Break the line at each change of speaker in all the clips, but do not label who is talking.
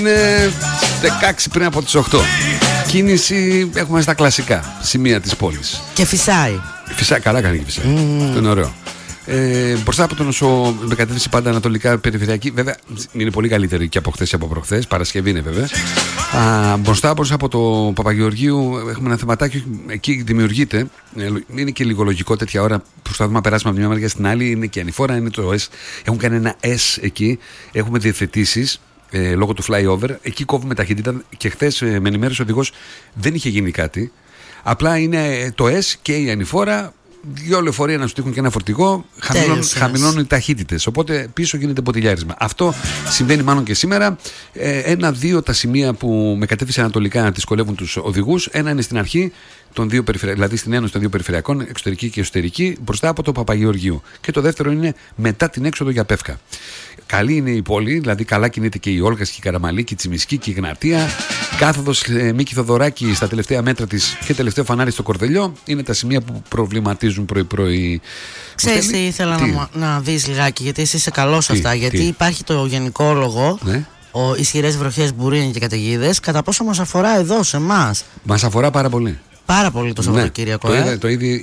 Είναι 16 πριν από τις 8. Κίνηση έχουμε στα κλασικά σημεία της πόλης.
Και φυσάει.
Φυσάει, καλά κάνει και φυσάει. Αυτό είναι ωραίο. Μπροστά από τον όσο με κατεύθυνση πάντα ανατολικά περιφερειακή, βέβαια είναι πολύ καλύτερη και από χθες και από προχθές. Παρασκευή είναι βέβαια. Μπροστά από το Παπαγεωργίου έχουμε ένα θεματάκι. Εκεί δημιουργείται. Είναι και λίγο λογικό τέτοια ώρα. Προσπαθούμε να περάσουμε από μια μεριά στην άλλη. Είναι και ανηφόρα, είναι το S. Έχουν κάνει ένα S εκεί. Έχουμε διευθετήσεις. Λόγω του flyover, εκεί κόβουμε ταχύτητα και χθες με ενημέρωσε ο οδηγός δεν είχε γίνει κάτι. Απλά είναι το S και η ανηφόρα, δύο λεωφορεία να σου τύχουν και ένα φορτηγό, χαμηλώνουν οι ταχύτητες. Οπότε πίσω γίνεται ποτηλιάρισμα. Αυτό συμβαίνει μάλλον και σήμερα. Ένα-δύο τα σημεία που με κατεύθυνση ανατολικά δυσκολεύουν τους οδηγούς. Ένα είναι στην αρχή των δύο δηλαδή στην ένωση των δύο περιφερειακών, εξωτερική και εσωτερική, μπροστά από το Παπαγεωργίου. Και το δεύτερο είναι μετά την έξοδο για Πεύκα. Καλή είναι η πόλη, δηλαδή καλά κινείται και η Όλγας και η Καραμαλή και η Τσιμισκή και η Γνατία. Κάθοδος Μίκη Θοδωράκη στα τελευταία μέτρα της και τελευταίο φανάρι στο Κορδελιό είναι τα σημεία που προβληματίζουν πρωί-πρωί.
Ξέρεις τι ήθελα να δεις λιγάκι, γιατί εσύ είσαι καλός σε αυτά. Γιατί υπάρχει το γενικό λόγο, ναι. Ισχυρές βροχές, μπουρίνια και καταιγίδες. Κατά πόσο μας αφορά εδώ, σε εμάς?
Μας αφορά πάρα πολύ.
Πάρα πολύ το Σαββατοκύριακο.
Ναι,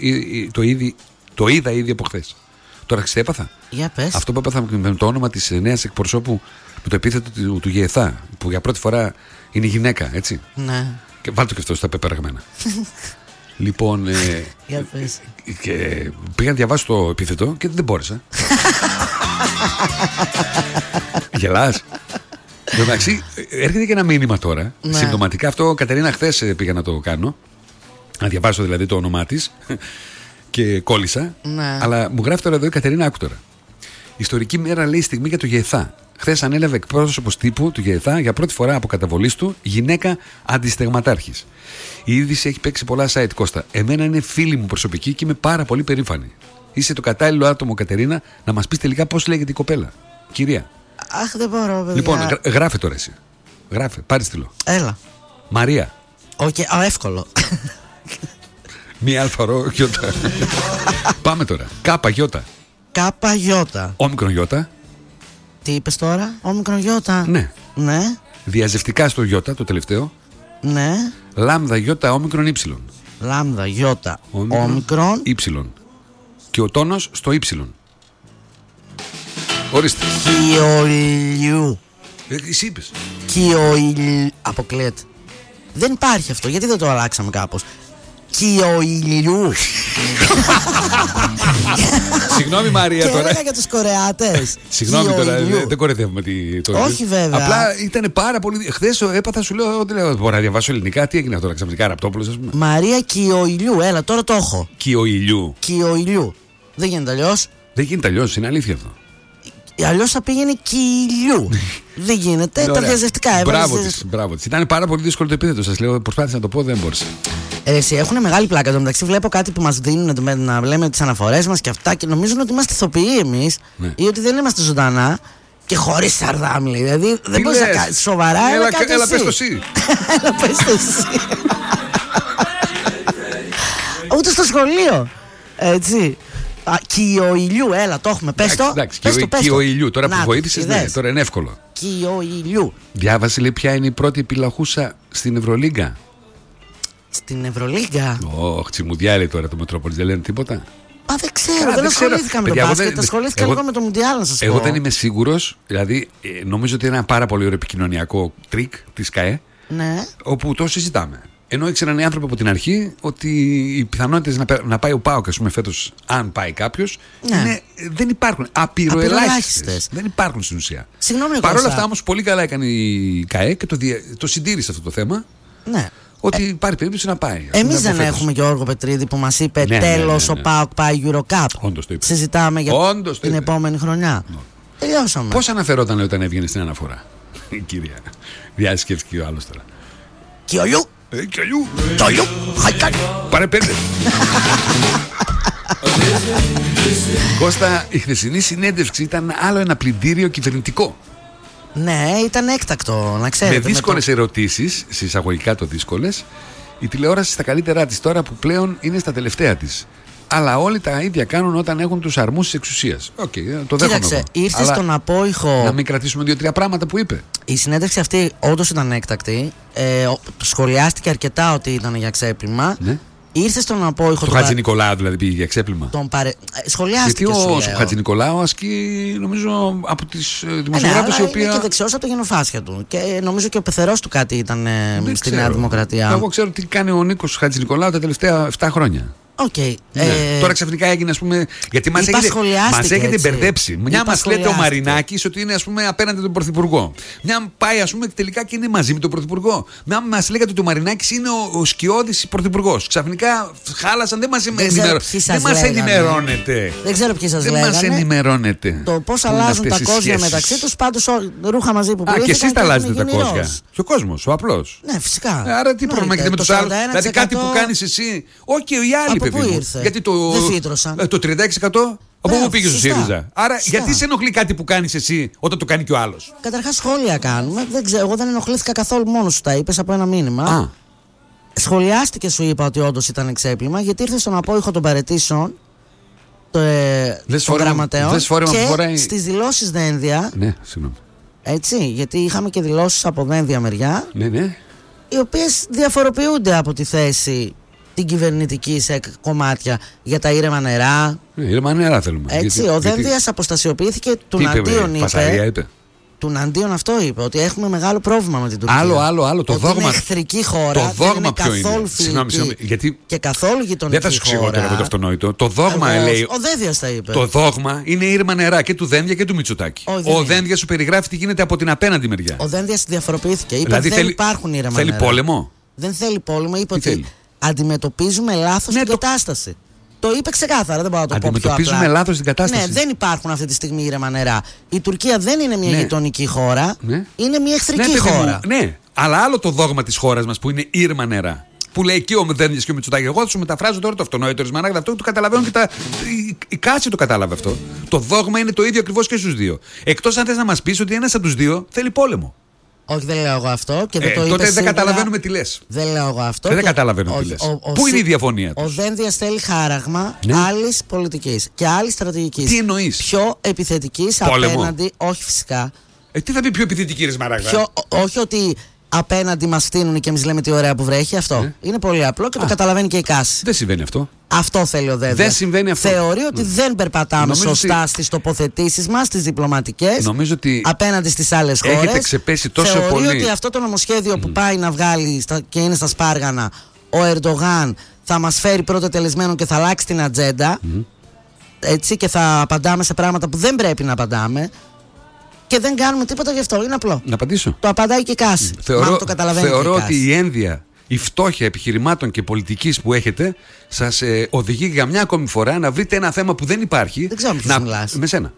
το είδα ήδη από χθες. Τώρα ξέρεις τι έπαθα?
Για πες.
Αυτό που έπαθα με το όνομα της νέας εκπροσώπου, με το επίθετο του ΓΕΘΑ, που για πρώτη φορά είναι γυναίκα, έτσι.
Ναι.
Και βάλτε και αυτό στα πεπραγμένα. Λοιπόν,
για πες.
Και πήγα να διαβάσω το επίθετο και δεν μπόρεσα. Γελάς? Εντάξει, έρχεται και ένα μήνυμα τώρα. Ναι. Συμπτωματικά αυτό, Κατερίνα, χθες πήγα να το κάνω. Να διαβάσω δηλαδή το όνομά της. Και κόλλησα. Ναι. Αλλά μου γράφει τώρα εδώ η Κατερίνα, άκου τώρα. Ιστορική μέρα, λέει, στιγμή για το ΓΕΘΑ. Χθες ανέλαβε εκπρόσωπος τύπου του ΓΕΘΑ για πρώτη φορά από καταβολής του γυναίκα αντιστεγματάρχης. Η είδηση έχει παίξει πολλά site, Κώστα. Εμένα είναι φίλη μου προσωπική και είμαι πάρα πολύ περήφανη. Είσαι το κατάλληλο άτομο, Κατερίνα, να μας πεις τελικά πώς λέγεται η κοπέλα. Κυρία.
Αχ, δεν μπορώ, παιδιά.
Λοιπόν, γράφε τώρα εσύ. Γράφε, πάρε στυλό.
Έλα.
Μαρία.
Εύκολο.
Μία αλφαρό γιώτα. Πάμε τώρα. Κάπα γιώτα.
Κάπα γιώτα.
Όμικρον γιώτα.
Τι είπες τώρα? Όμικρον γιώτα.
Ναι.
Ναι.
Διαζευτικά στο γιώτα το τελευταίο.
Ναι.
Λάμδα γιώτα όμικρον ύψιλον.
Λάμδα γιώτα όμικρον
ύψιλον. Και ο τόνος στο ύψιλον. Ορίστε.
Κιοηλιού.
Εσύ είπες.
Κιοηλιού. Αποκλείεται. Δεν υπάρχει αυτό. Γιατί δεν το αλλάξαμε κάπως? Κιοηλιού.
Συγγνώμη, Μαρία,
και
τώρα.
έλεγα για τους Κορεάτες.
Συγγνώμη τώρα, δεν κορεδεύουμε το.
Όχι βέβαια.
Απλά ήταν πάρα πολύ. Χθες έπαθα, σου λέω, ότι λέω, μπορώ να διαβάσω ελληνικά. Τι έγινε τώρα ξαφνικά, Ραπτόπουλος, ας πούμε.
Μαρία Κιοηλιού, έλα τώρα το έχω.
Κιοηλιού.
Δεν γίνεται αλλιώς.
Δεν γίνεται αλλιώς, είναι αλήθεια αυτό.
Αλλιώς θα πήγαινε Κιηλιού. Δεν γίνεται, τα διαζευτικά
Μπράβο της. Ήταν πάρα πολύ δύσκολο το επίθετο, σας λέω. Προσπάθησα να το πω, δεν μπόρεσα.
Εσύ έχουν μεγάλη πλάκα. Εδώ μεταξύ βλέπω κάτι που μας δίνουν να λέμε τις αναφορές μας και αυτά και νομίζουν ότι είμαστε ηθοποιοί εμείς, ναι. Ή ότι δεν είμαστε ζωντανά και χωρίς σαρδάμ. Δηλαδή δεν μπορείς να κάνεις σοβαρά.
Έλα πες το εσύ.
Έλα πες το εσύ. Ούτε στο σχολείο. Έτσι. Κιοηλιού, έλα, το έχουμε. Πες το.
Εντάξει, Κιοηλιού. Τώρα που βοήθησες, ναι, τώρα είναι εύκολο.
Κιοηλιού.
Διάβασε, λέει, ποια είναι η πρώτη επιλαχούσα στην Ευρωλίγκα.
Στην Ευρωλίγκα.
Τσιμουδιάρι τώρα το Μετρόπολης, δεν λένε τίποτα.
Δεν ξέρω, δεν ασχολήθηκα με το μπάσκετ. Ασχολήθηκα λίγο με το Μουντιάλ, να σας πω.
Εγώ δεν είμαι σίγουρος, δηλαδή νομίζω ότι είναι ένα πάρα πολύ ωραίο επικοινωνιακό τρίκ της ΚΑΕ, ναι. Όπου το συζητάμε. Ενώ ήξεραν οι άνθρωποι από την αρχή ότι οι πιθανότητες να πάει ο ΠΑΟΚ, ας πούμε, φέτος, αν πάει κάποιος, ναι. Δεν υπάρχουν. Απειροελάχιστες. Δεν υπάρχουν στην ουσία. Παρ' όλα αυτά όμως πολύ καλά έκανε η ΚΑΕ και το συντήρησε αυτό το θέμα.
Ναι.
Ότι υπάρχει περίπτωση να πάει.
Εμείς δεν έχουμε Γιώργο Πετρίδη που μας είπε τέλος ο ΠΑΟΚ πάει Eurocup.
Όντως το είπε.
Συζητάμε για την επόμενη χρονιά. Τελειώσαμε.
Πώς αναφερόταν όταν έβγαινε στην αναφορά η κυρία? Διάσκεψη ο άλλος τώρα.
Κιολιού.
Κιολιού. Πάρε 5. Κώστα, η χθεσινή συνέντευξη ήταν άλλο ένα πλυντήριο κυβερνητικό.
Ναι, ήταν έκτακτο, να ξέρετε.
Με δύσκολες ερωτήσεις, συσσαγωγικά το δύσκολες, η τηλεόραση στα καλύτερά της τώρα που πλέον είναι στα τελευταία της. Αλλά όλοι τα ίδια κάνουν όταν έχουν τους αρμούς της εξουσίας. Το δέχομαι.
Κοίταξε, ήρθε στον απόϊχο.
Να μην κρατήσουμε 2-3 πράγματα που είπε.
Η συνέντευξη αυτή όντως ήταν έκτακτη. Σχολιάστηκε αρκετά ότι ήταν για ξέπλυμα.
Ναι.
Ήρθε στον απόϊχο.
Το Χατζηνικολάου δηλαδή πήγε για ξέπλυμα.
Σχολιάστηκε.
Γιατί ο Χατζηνικολάου ασκεί, νομίζω, από τις δημοσιογράφους οι οποίοι.
Είναι και δεξιός από τα γενοφάσια του. Και νομίζω και ο πεθερός του κάτι ήταν στη Νέα Δημοκρατία.
Εγώ ξέρω τι κάνει ο Νίκος Χατζηνικολάου τα τελευταία 7 χρόνια.
Okay.
Τώρα ξαφνικά έγινε, ας πούμε. Γιατί μας έχετε μπερδέψει. Μια μας λέτε ο Μαρινάκης ότι είναι, ας πούμε, απέναντι τον Πρωθυπουργό. Μια πάει, ας πούμε, τελικά και είναι μαζί με τον Πρωθυπουργό. Μια μας λέγατε ότι ο Μαρινάκης είναι ο σκιώδης Πρωθυπουργός. Ξαφνικά χάλασαν, δεν μας ενημερώνετε.
Δεν ξέρω ποιοι σας λέγανε.
Δεν μας ενημερώνετε.
Το πώς αλλάζουν τα κόζια μεταξύ τους, πάντως ρούχα μαζί που πήγαν.
Και εσείς τα αλλάζετε τα κόζια. Και ο κόσμος, ο απλός.
Ναι, φυσικά.
Άρα τι πρόβλημα έχετε με τους άλλους. Δηλαδή κάτι που κάνεις εσύ. Όχι, οι άλλοι.
Πού ήρθε?
Γιατί το 36% από πού πήγε στο ΣΥΡΙΖΑ. Άρα γιατί σε ενοχλεί κάτι που κάνεις εσύ όταν το κάνει και ο άλλος?
Καταρχάς σχόλια κάνουμε. Δεν ξέρω, εγώ δεν ενοχλήθηκα καθόλου, μόνο σου τα είπες από ένα μήνυμα. Σχολιάστηκε, σου είπα ότι όντως ήταν εξέπλυμα, γιατί ήρθε στον απόϊχο των παραιτήσεων των γραμματέων και στις δηλώσεις Δένδια.
Ναι, συγγνώμη.
Έτσι, γιατί είχαμε και δηλώσεις από Δένδια μεριά.
Ναι.
Οι οποίες διαφοροποιούνται από τη θέση την κυβερνητική σε κομμάτια για τα ήρεμα νερά.
Ήρεμα νερά θέλουμε.
Έτσι, ο Δένδιας αποστασιοποιήθηκε, του Ναντίον είπε. Του Ναντίον αυτό είπε, ότι έχουμε μεγάλο πρόβλημα με την Τουρκία.
Άλλο. Το δόγμα.
Είναι εχθρική χώρα.
Το δόγμα
ποιο είναι?
Συγγνώμη. Γιατί
και καθόλου γειτονική.
Δεν θα σου εξηγώ τώρα το αυτονόητο. Το δόγμα λέει.
Ο Δένδιας τα είπε.
Το δόγμα είναι ήρεμα νερά και του Δένδια και του Μητσοτάκη. Ο Δένδιας σου περιγράφει τι γίνεται από την απέναντι μεριά.
Ο Δένδιας διαφοροποιήθηκε. Είπε ότι δεν υπάρχουν ήρεμα νερά.
Θέλει πόλεμο.
Δεν θέλει πόλεμο. Είπε ότι αντιμετωπίζουμε λάθος την κατάσταση. Το είπε ξεκάθαρα, δεν μπορώ να το πω πιο απλά.
Αντιμετωπίζουμε λάθος την κατάσταση.
Ναι, δεν υπάρχουν αυτή τη στιγμή ήρεμα νερά. Η Τουρκία δεν είναι μια γειτονική χώρα, είναι μια εχθρική χώρα.
Ναι, αλλά άλλο το δόγμα της χώρας μας που είναι ήρεμα νερά. Που λέει και ο Δένδιας και ο Μητσοτάκης. Εγώ θα σου μεταφράζω τώρα το αυτονόητο Ρισμανάκη, αυτό το καταλαβαίνω και η Κάση το κατάλαβε αυτό. Το δόγμα είναι το ίδιο ακριβώς και στους δύο. Εκτός αν θες να μας πεις ότι ένας από τους δύο θέλει πόλεμο.
Όχι, δεν λέω εγώ αυτό. Και δεν το
τότε δεν
σίγουρα...
καταλαβαίνουμε τι λες.
Δεν λέω εγώ αυτό.
Δεν καταλαβαίνω τι λες. Πού είναι η διαφωνία τους?
Ο Δένδιας θέλει χάραγμα άλλης πολιτικής και άλλης στρατηγικής.
Τι εννοείς?
Πιο επιθετικής απέναντι. Όχι, φυσικά.
Τι θα πει πιο επιθετική, ρε Σμαράγδα?
Όχι ότι απέναντι μας φτύνουν και εμείς λέμε τι ωραία που βρέχει. Αυτό είναι πολύ απλό και το καταλαβαίνει και η Κάση.
Δεν συμβαίνει αυτό.
Αυτό θέλει ο Δένδιας.
Δεν συμβαίνει αυτό.
Θεωρεί ότι δεν περπατάμε σωστά στις τοποθετήσεις μας, στις διπλωματικές, απέναντι στις άλλες χώρες.
Έχετε ξεπέσει τόσο
Θεωρεί
πολύ.
ότι αυτό το νομοσχέδιο που πάει να βγάλει και είναι στα σπάργανα ο Ερντογάν θα μας φέρει πρώτο τελεσμένο και θα αλλάξει την ατζέντα. Έτσι, και θα απαντάμε σε πράγματα που δεν πρέπει να απαντάμε. Και δεν κάνουμε τίποτα γι' αυτό. Είναι απλό.
Να απαντήσω.
Το απαντάει και η Κάση.
Θεωρώ ότι η ένδια, η φτώχεια επιχειρημάτων και πολιτικής που έχετε σας οδηγεί για μια ακόμη φορά να βρείτε ένα θέμα που δεν υπάρχει.
Δεν ξέρω ποιος μιλάς.
Με σένα.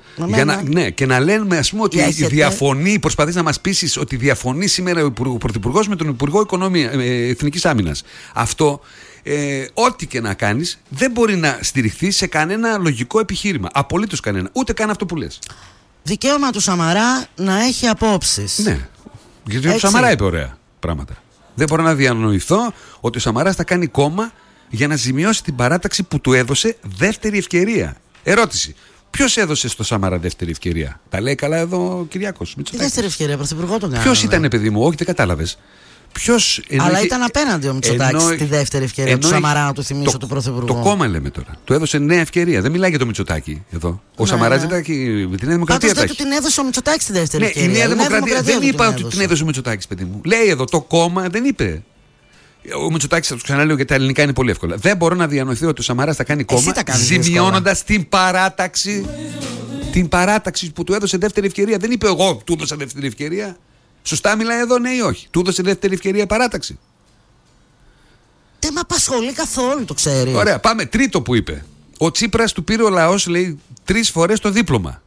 Και να λένε, ας πούμε, ότι διαφωνεί, προσπαθείς να μας πείσεις ότι διαφωνεί σήμερα ο Πρωθυπουργός με τον Υπουργό Εθνικής Άμυνας. Αυτό, ό,τι και να κάνεις, δεν μπορεί να στηριχθεί σε κανένα λογικό επιχείρημα. Απολύτως κανένα. Ούτε καν αυτό που λες.
Δικαίωμα του Σαμαρά να έχει απόψεις.
Ναι. Γιατί ο Σαμαρά είπε ωραία πράγματα. Δεν μπορώ να διανοηθώ ότι ο Σαμαράς θα κάνει κόμμα για να ζημιώσει την παράταξη που του έδωσε δεύτερη ευκαιρία. Ερώτηση. Ποιος έδωσε στο Σαμαρά δεύτερη ευκαιρία? Τα λέει καλά εδώ ο Κυριάκος.
Τι δεύτερη ευκαιρία, πρωθυπουργό τον κάναμε.
Ποιος ήταν, παιδί μου? Όχι, δεν κατάλαβες.
Αλλά ήταν απέναντι ο Μητσοτάκης στη δεύτερη ευκαιρία του Σαμαρά, να του θυμίσω, του Πρωθυπουργού.
Το κόμμα λέμε τώρα. Του έδωσε νέα ευκαιρία. Δεν μιλάει για το Μητσοτάκη εδώ. Ο Σαμαράς δεν με την Νέα Δημοκρατία.
Πάντως δεν του την έδωσε ο Μητσοτάκης στη δεύτερη ευκαιρία.
Η Νέα Δημοκρατία δεν είπα ότι την έδωσε ο Μητσοτάκης, παιδί μου. Λέει εδώ το κόμμα, δεν είπε. Ο Μητσοτάκης, θα του ξαναλέω γιατί τα ελληνικά είναι πολύ εύκολα. Δεν μπορώ να διανοηθώ ότι ο Σαμαράς θα κάνει κόμμα ζημιώνοντας την παράταξη. Την παράταξη που του έδωσε δεύτερη ευκαιρία. Δεν είπε εγώ του έδωσα δεύτερη ευκαιρία. Σωστά μιλάει εδώ, ναι ή όχι? Του έδωσε δεύτερη ευκαιρία παράταξη.
Δεν με απασχολεί καθόλου, το ξέρει.
Ωραία, πάμε. Τρίτο που είπε. Ο Τσίπρας του πήρε ο λαός, λέει, 3 φορές το δίπλωμα.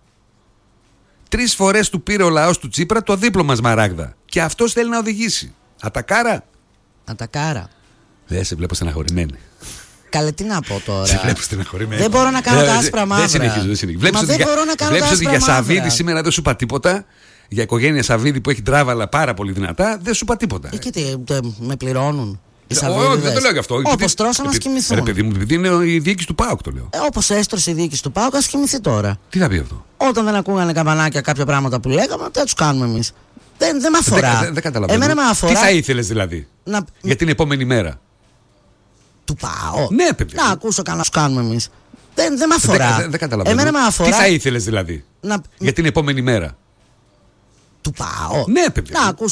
3 φορές του πήρε ο λαός του Τσίπρα το δίπλωμα, Σμαράγδα. Και αυτός θέλει να οδηγήσει. Ατακάρα.
Ατακάρα.
Δεν σε βλέπω στεναχωρημένη.
Καλέ, τι να πω τώρα.
Σε βλέπω στεναχωρημένη.
Δεν μπορώ να κάνω τα άσπρα μαύρα.
Δεν συνεχίζω. Βλέπεις ότι για Σαββίδη σήμερα δεν σου είπα τίποτα. Για οικογένεια Σαββίδη που έχει τράβαλα πάρα πολύ δυνατά, δεν σου είπα τίποτα.
Και τι, με πληρώνουν. Σαββίδιδες.
Δεν το λέω γι' αυτό.
Όπως τρώσαν να σκημηθούν.
Ρε παιδί μου, επειδή είναι η διοίκηση του ΠΑΟΚ, το λέω.
Όπως έστρωσε η διοίκηση του ΠΑΟΚ, ας σκημηθεί τώρα.
Τι θα πει αυτό?
Όταν δεν ακούγανε καμπανάκια κάποια πράγματα που λέγαμε, τι θα τους κάνουμε εμείς? Δεν με αφορά.
Δεν καταλαβαίνω.
Εμένα με αφορά.
Τι θα ήθελες δηλαδή? Για την επόμενη μέρα.
Του ΠΑΟΚ.
Ναι, παιδί.
Να ακούσω κανένα, τους κάνουμε εμείς. Δεν με αφορά.
Δεν καταλαβαίνω.
Εμένα με αφορά.
Τι θα ήθελες δηλαδή? Για την επόμενη μέρα.
Του ΠΑΟΚ.
Ναι, παιδί.
Να ακούσω